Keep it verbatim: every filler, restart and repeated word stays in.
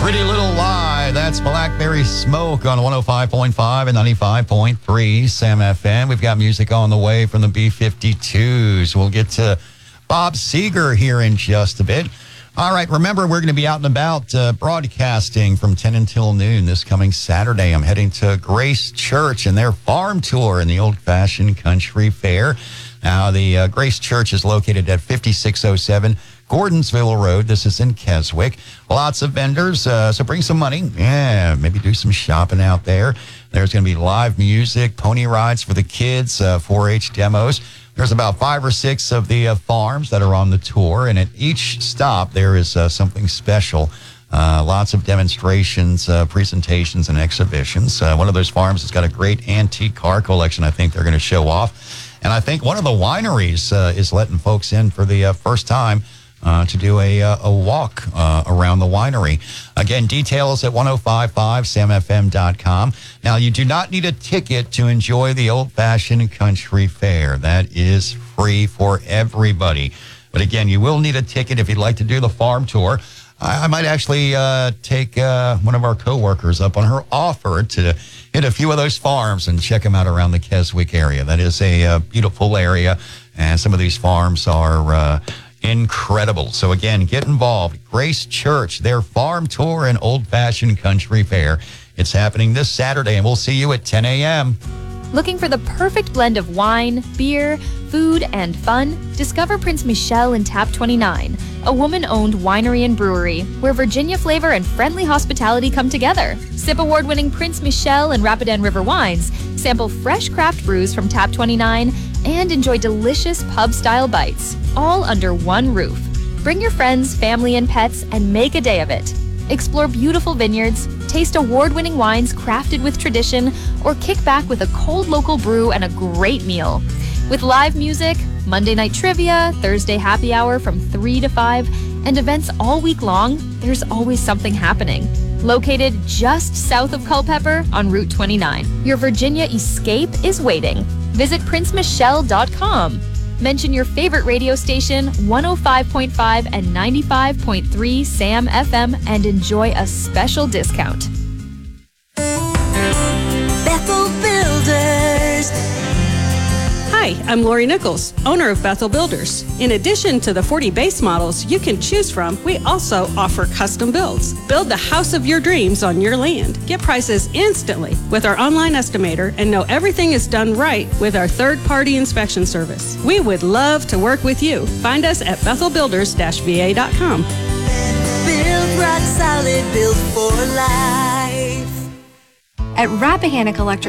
Pretty Little Lie. That's Blackberry Smoke on one oh five point five and ninety-five point three Sam F M. We've got music on the way from the B fifty-twos. We'll get to Bob Seger here in just a bit. All right, remember, we're going to be out and about uh, broadcasting from ten until noon this coming Saturday. I'm heading to Grace Church and their farm tour in the old-fashioned country fair. Now, the uh, Grace Church is located at fifty-six oh seven Gordonsville Road. This is in Keswick. Lots of vendors, uh, so bring some money. Yeah, maybe do some shopping out there. There's going to be live music, pony rides for the kids, uh, four H demos. There's about five or six of the uh, farms that are on the tour, and at each stop there is uh, something special. Uh, lots of demonstrations, uh, presentations, and exhibitions. Uh, one of those farms has got a great antique car collection I think they're going to show off. And I think one of the wineries uh, is letting folks in for the uh, first time uh, to do a, uh, a walk uh, around the winery. Again, details at ten fifty-five sam f m dot com. Now, you do not need a ticket to enjoy the old-fashioned country fair. That is free for everybody. But again, you will need a ticket if you'd like to do the farm tour. I, I might actually uh, take uh, one of our coworkers up on her offer to hit a few of those farms and check them out around the Keswick area. That is a uh, beautiful area, and some of these farms are uh, incredible. So again, get involved. Grace Church, their farm tour and old-fashioned country fair. It's happening this Saturday, and we'll see you at ten a.m. Looking for the perfect blend of wine, beer, food, and fun? Discover Prince Michelle in Tap twenty-nine, a woman-owned winery and brewery where Virginia flavor and friendly hospitality come together. Sip award-winning Prince Michelle and Rapidan River wines, sample fresh craft brews from Tap twenty-nine, and enjoy delicious pub-style bites, all under one roof. Bring your friends, family, and pets and make a day of it. Explore beautiful vineyards, taste award-winning wines crafted with tradition, or kick back with a cold local brew and a great meal. With live music, Monday night trivia, Thursday happy hour from three to five, and events all week long, there's always something happening. Located just south of Culpeper on Route twenty-nine, your Virginia escape is waiting. Visit prince michelle dot com. Mention your favorite radio station, one oh five point five and ninety-five point three Sam F M, and enjoy a special discount. Bethel Builders. Hi, I'm Lori Nichols, owner of Bethel Builders. In addition to the forty base models you can choose from, we also offer custom builds. Build the house of your dreams on your land. Get prices instantly with our online estimator and know everything is done right with our third-party inspection service. We would love to work with you. Find us at bethel builders dash v a dot com. Build rock solid, built for life. At Rappahannock Electric